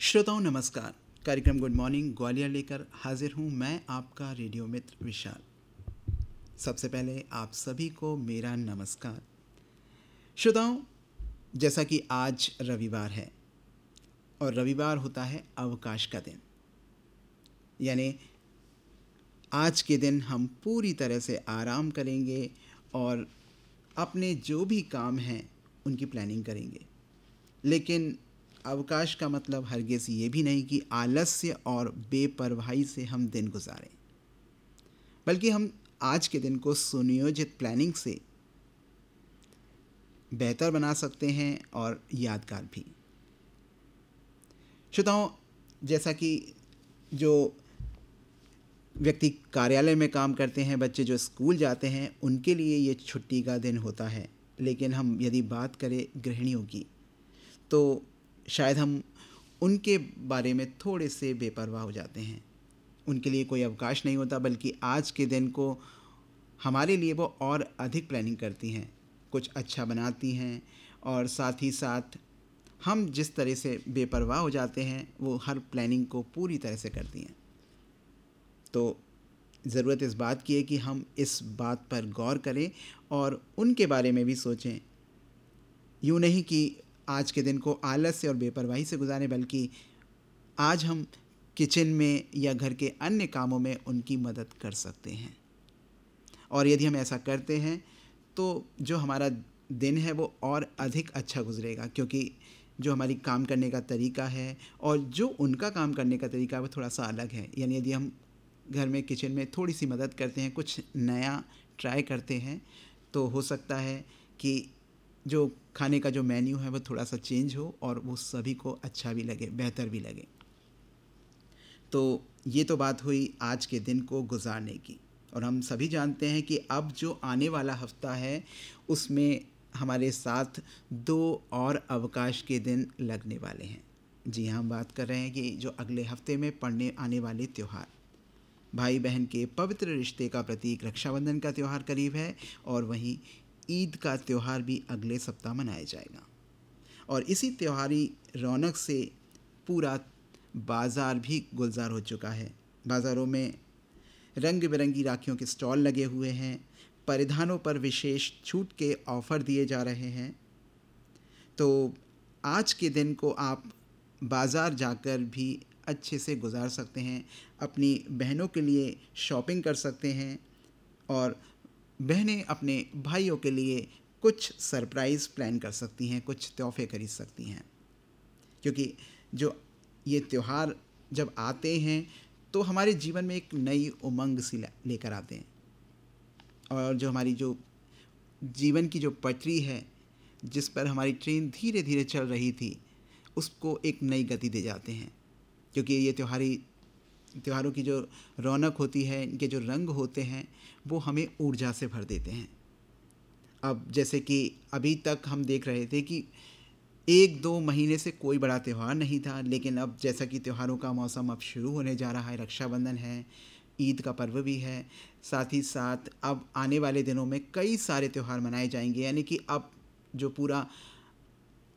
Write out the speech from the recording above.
श्रोताओं नमस्कार। कार्यक्रम गुड मॉर्निंग ग्वालियर लेकर हाजिर हूँ मैं, आपका रेडियो मित्र विशाल। सबसे पहले आप सभी को मेरा नमस्कार। श्रोताओं, जैसा कि आज रविवार है और रविवार होता है अवकाश का दिन, यानी आज के दिन हम पूरी तरह से आराम करेंगे और अपने जो भी काम हैं उनकी प्लानिंग करेंगे। लेकिन अवकाश का मतलब हरगिज़ ये भी नहीं कि आलस्य और बेपरवाही से हम दिन गुजारें, बल्कि हम आज के दिन को सुनियोजित प्लानिंग से बेहतर बना सकते हैं और यादगार भी। श्रोताओं, जैसा कि जो व्यक्ति कार्यालय में काम करते हैं, बच्चे जो स्कूल जाते हैं, उनके लिए ये छुट्टी का दिन होता है। लेकिन हम यदि बात करें गृहिणियों की, तो शायद हम उनके बारे में थोड़े से बेपरवाह हो जाते हैं। उनके लिए कोई अवकाश नहीं होता, बल्कि आज के दिन को हमारे लिए वो और अधिक प्लानिंग करती हैं, कुछ अच्छा बनाती हैं और साथ ही साथ हम जिस तरह से बेपरवाह हो जाते हैं वो हर प्लानिंग को पूरी तरह से करती हैं। तो ज़रूरत इस बात की है कि हम इस बात पर गौर करें और उनके बारे में भी सोचें। यूँ नहीं कि आज के दिन को आलस्य और बेपरवाही से गुजारें, बल्कि आज हम किचन में या घर के अन्य कामों में उनकी मदद कर सकते हैं। और यदि हम ऐसा करते हैं तो जो हमारा दिन है वो और अधिक अच्छा गुजरेगा, क्योंकि जो हमारी काम करने का तरीका है और जो उनका काम करने का तरीका है वो थोड़ा सा अलग है। यानी यदि हम घर में किचन में थोड़ी सी मदद करते हैं, कुछ नया ट्राई करते हैं, तो हो सकता है कि जो खाने का जो मेन्यू है वो थोड़ा सा चेंज हो और वो सभी को अच्छा भी लगे, बेहतर भी लगे। तो ये तो बात हुई आज के दिन को गुजारने की। और हम सभी जानते हैं कि अब जो आने वाला हफ्ता है उसमें हमारे साथ 2 और अवकाश के दिन लगने वाले हैं। जी हाँ, हम बात कर रहे हैं कि जो अगले हफ्ते में पड़ने आने वाले त्यौहार, भाई बहन के पवित्र रिश्ते का प्रतीक रक्षाबंधन का त्यौहार करीब है और वहीं ईद का त्यौहार भी अगले सप्ताह मनाया जाएगा। और इसी त्योहारी रौनक से पूरा बाज़ार भी गुलजार हो चुका है। बाज़ारों में रंग बिरंगी राखियों के स्टॉल लगे हुए हैं, परिधानों पर विशेष छूट के ऑफ़र दिए जा रहे हैं। तो आज के दिन को आप बाज़ार जाकर भी अच्छे से गुजार सकते हैं, अपनी बहनों के लिए शॉपिंग कर सकते हैं और बहनें अपने भाइयों के लिए कुछ सरप्राइज़ प्लान कर सकती हैं, कुछ तोहफे खरीद सकती हैं। क्योंकि जो ये त्यौहार जब आते हैं तो हमारे जीवन में एक नई उमंग सी लेकर आते हैं और जो हमारी जो जीवन की जो पटरी है, जिस पर हमारी ट्रेन धीरे धीरे चल रही थी, उसको एक नई गति दे जाते हैं। क्योंकि ये त्योहारों की जो रौनक होती है, इनके जो रंग होते हैं, वो हमें ऊर्जा से भर देते हैं। अब जैसे कि अभी तक हम देख रहे थे कि 1-2 महीने से कोई बड़ा त्यौहार नहीं था, लेकिन अब जैसा कि त्योहारों का मौसम अब शुरू होने जा रहा है, रक्षाबंधन है, ईद का पर्व भी है, साथ ही साथ अब आने वाले दिनों में कई सारे त्यौहार मनाए जाएंगे। यानी कि अब जो पूरा